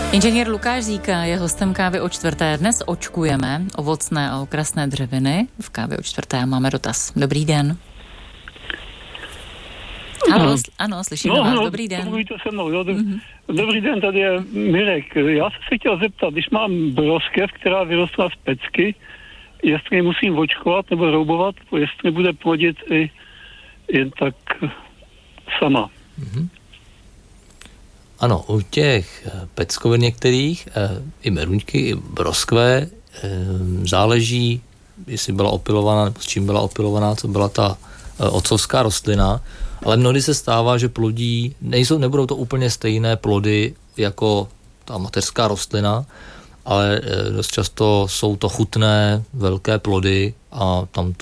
Inženýr Lukáš Zíka je hostem Kávy o čtvrté. Dnes očkujeme ovocné a okrasné dřeviny. V Kávě o čtvrté máme dotaz. Dobrý den. Ano, slyšíme vás. Dobrý den. Mluvíte se mnou. Dobrý den, tady je Mirek. Já jsem se chtěl zeptat, když mám broskev, která vyrostla z pecky, jestli musím očkovat nebo roubovat, jestli bude plodit i jen tak sama. Ano, u těch peckovin některých, i meruňky, i broskve, záleží, jestli byla opilovaná, nebo s čím byla opilovaná, co byla ta otcovská rostlina, ale mnohdy se stává, že plodí, nebudou to úplně stejné plody jako ta mateřská rostlina, ale dost často jsou to chutné, velké plody a tam